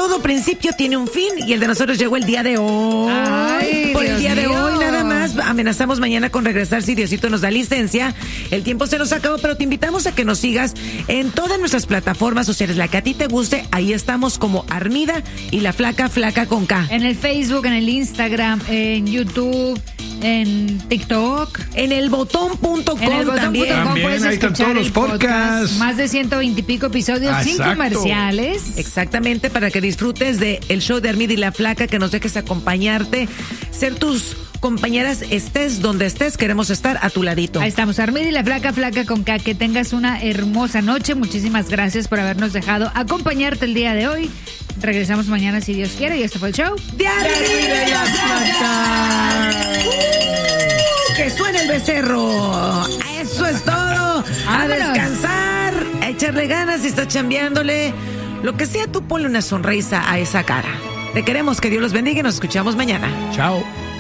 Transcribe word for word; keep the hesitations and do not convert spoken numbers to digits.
todo principio tiene un fin y el de nosotros llegó el día de hoy. Ay, Por Dios el día de mío. hoy nada más. Amenazamos mañana con regresar si Diosito nos da licencia. El tiempo se nos acabó, pero te invitamos a que nos sigas en todas nuestras plataformas sociales. La que a ti te guste, ahí estamos como Armida y la Flaca, Flaca con K. En el Facebook, en el Instagram, en YouTube, en TikTok. En el botón punto com En el botón también. punto com También, puedes ahí están escuchar todos los el podcast. podcasts. Más de ciento veinte y pico episodios Ah, sin exacto. comerciales. Exactamente, para que disfrutes de el show de Armida y la Flaca, que nos dejes acompañarte, ser tus compañeras, estés donde estés, queremos estar a tu ladito. Ahí estamos, Armida y la Flaca, Flaca con K. Que tengas una hermosa noche. Muchísimas gracias por habernos dejado acompañarte el día de hoy. Regresamos mañana si Dios quiere. Y este fue el show de Armida y la Flaca. Uh, que suene el becerro. Eso es todo. A Vámonos. descansar, a echarle ganas si estás chambeándole. Lo que sea, tú ponle una sonrisa a esa cara. Te queremos, que Dios los bendiga y nos escuchamos mañana. Chao.